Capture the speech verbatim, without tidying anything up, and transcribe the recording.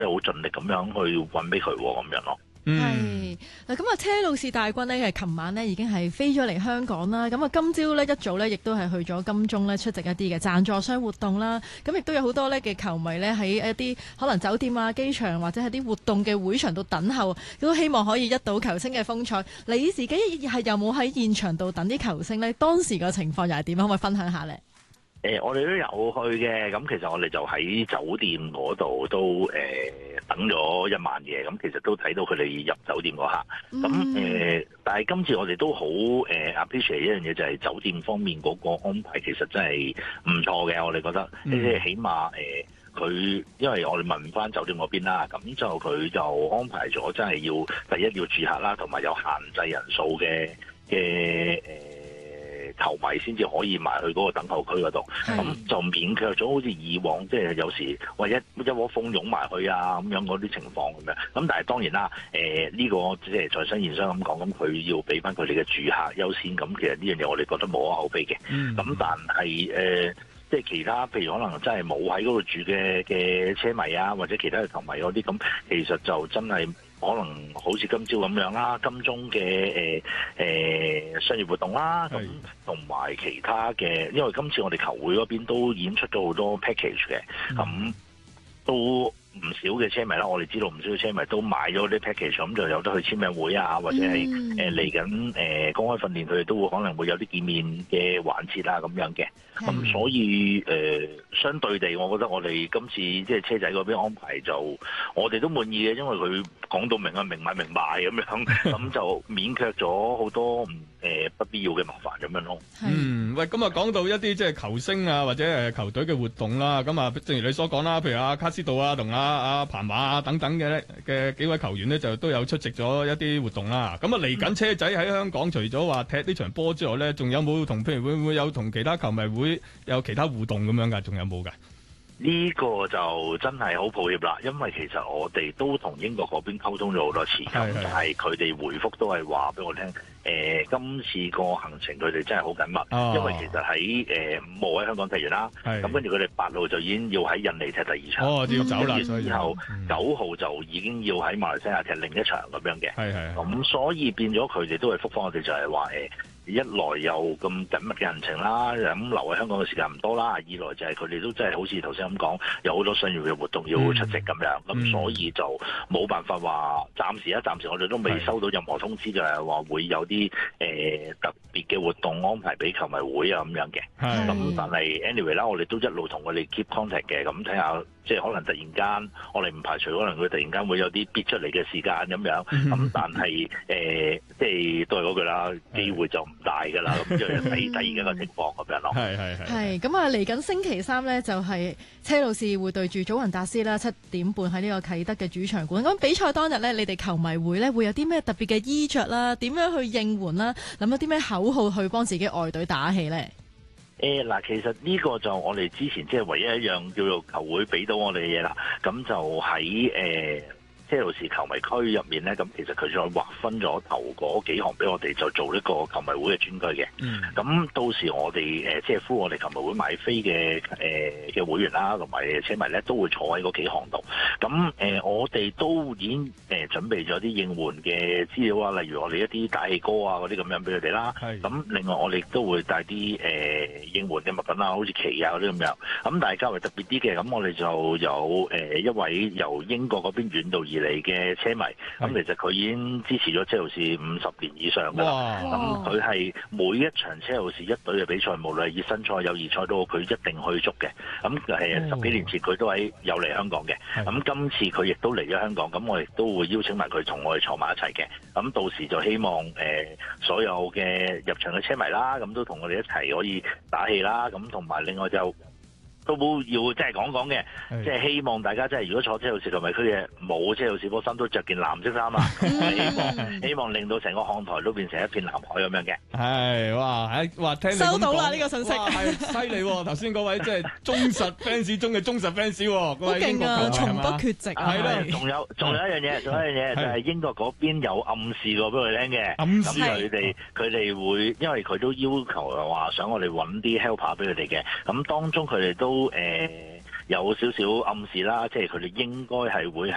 係好盡力咁樣去揾俾佢咁樣咯。 係嗱，咁啊，車路士大軍呢，係琴晚呢已經係飛咗嚟香港啦。咁啊，今朝呢，一早呢亦都係去咗金鐘呢出席一啲嘅贊助商活動啦。咁亦都有好多呢嘅球迷呢喺一啲可能酒店啊、機場或者係啲活動嘅會場度等候，都希望可以一睹球星嘅風采。你自己係有冇喺現場度等啲球星呢？當時個情況又係點？可唔可以分享下呢？ 誒、呃，我哋都有去嘅，咁其實我哋就喺酒店嗰度都誒、呃、等咗一晚嘅，咁其實都睇到佢哋入酒店嗰下，咁誒、呃，但係今次我哋都好誒 appreciate 一樣嘢，就係酒店方面嗰個安排其實真係唔錯嘅，我哋覺得，即係、嗯、起碼誒佢、呃，因為我哋問翻酒店嗰邊啦，咁就佢就安排咗真係要第一要住客啦，同埋有限制人數嘅嘅誒。球迷先至可以埋去嗰個等候區嗰度，咁就免卻咗好似以往即係有時或者一窩蜂擁埋去啊咁樣嗰啲情況咁樣。咁但係當然啦，誒、呃、呢、這個即係在商言商咁講，咁佢要俾翻佢哋嘅住客優先。咁其實呢樣嘢我哋覺得無可厚非嘅。咁、嗯、但係誒、呃，即係其他譬如可能真係冇喺嗰度住嘅嘅車迷啊，或者其他嘅球迷嗰啲，咁其實就真係。可能好似今朝咁樣啦，金鐘嘅誒誒商業活動啦，咁同埋其他嘅，因為今次我哋球會嗰邊都已經出咗好多 package 嘅，咁、嗯、都唔少嘅車迷啦，我哋知道唔少嘅車迷都買咗啲 package，咁就有得去簽名會啊，或者係誒嚟緊誒公開訓練，佢哋都會可能會有啲見面嘅環節啊咁樣嘅，咁、嗯、所以誒、呃、相對地，我覺得我哋今次即係車仔嗰邊安排就我哋都滿意嘅，因為佢講到明啊，明買明賣咁樣，咁就免卻咗好多誒、呃、不必要嘅麻煩咁樣咯。 嗯，喂，咁啊講到一啲即係球星啊或者誒球隊嘅活動啦，咁啊正如你所講啦，譬如阿卡斯道啊同阿阿彭馬啊等等嘅嘅幾位球員呢，就都有出席咗一啲活動啦。咁啊嚟緊車仔喺香港，除咗話踢呢場波之外咧，仲有冇同譬如會唔會有同其他球迷會有其他互動咁樣㗎？仲有冇㗎？ 呢個就真係好抱歉啦，因為其實我哋都同英國嗰邊溝通咗好多次，咁但係佢哋回覆都係話俾我聽，誒、呃、今次個行程佢哋真係好緊密，哦、因為其實喺誒五號喺香港踢完啦，咁跟住佢哋八號就已經要喺印尼踢第二場，哦，要走啦，之後九號就已經要喺馬來西亞踢另一場咁樣嘅，咁所以變咗佢哋都係覆返我哋就係話誒。一來又咁緊密嘅行程啦，咁留喺香港嘅時間唔多啦；二來就係佢哋都真係好似頭先咁講，有好多商業嘅活動要出席咁樣，咁、嗯、所以就冇辦法話暫時啊，暫時我哋都未收到任何通知，就係話會有啲誒、呃、特別嘅活動安排俾球迷會啊咁樣嘅。咁但係 anyway 啦，我哋都一路同佢哋 keep contact 嘅，咁睇下即係可能突然間，我哋唔排除可能佢突然間會有啲逼出嚟嘅時間咁樣。咁、嗯、但係誒、呃，即係都係嗰句啦，機會就唔大㗎啦，咁就睇第二個情況咁樣咯。係係係。係咁啊！嚟緊星期三呢，就係車路士會對住祖雲達斯啦，七點半喺呢個啟德嘅主場館。咁比賽當日呢，你哋球迷會呢會有啲咩特別嘅衣着啦？點樣去應援啦？諗咗啲咩口號去幫自己外隊打氣呢？誒嗱，其實呢個就我哋之前即係唯一一樣叫做球會俾到我哋嘅嘢啦。咁就喺誒。呃車路士球迷區入面咧，咁其實佢再劃分咗頭嗰幾行俾我哋，就做呢個球迷會嘅專區嘅。咁、嗯、到時我哋誒即係呼我哋球迷會買飛嘅誒嘅會員啦，同埋車迷咧都會坐喺嗰幾行度。咁誒、呃、我哋都已經誒、呃、準備咗啲應援嘅資料啊，例如我哋一啲打氣歌啊嗰啲咁樣俾佢哋啦。咁另外我哋都會帶啲誒、呃、應援嘅物品啊，好似旗啊嗰啲咁樣。咁但係較為特別啲嘅，咁我哋就有誒、呃、一位由英國嗰邊遠道而嚟嘅車迷，咁其實佢已經支持咗車路士五十年以上㗎啦。咁佢係每一場車路士一隊嘅比賽，無論係熱身賽、友誼賽都好，佢一定去足嘅。咁誒十幾年前佢都喺有嚟香港嘅。咁今次佢亦都嚟咗香港，咁我亦都會邀請埋佢同我哋坐埋一齊嘅。咁到時就希望誒、呃、所有嘅入場嘅車迷啦，咁都同我哋一齊可以打氣啦。咁同埋另外就都要即係講講嘅，即係希望大家即係如果坐車路士球迷區嘅冇車路士波衫都着件藍色衫啊！希望希望令到成個看台都變成一片藍海咁樣嘅。係哇，誒哇，聽你收到啦呢個信息， 係犀利喎！頭先嗰位即係忠實 fans 中嘅忠實 fans， 好勁啊，從不缺席。 係啦，仲有仲有一樣嘢，仲有一樣嘢就係英國嗰邊有暗示過俾佢聽嘅。 暗示佢哋佢哋會，因為佢都要求話想我哋揾啲 helper 俾佢哋嘅。咁當中佢哋都。都誒、呃、有少少暗示啦，即係佢哋應該係會。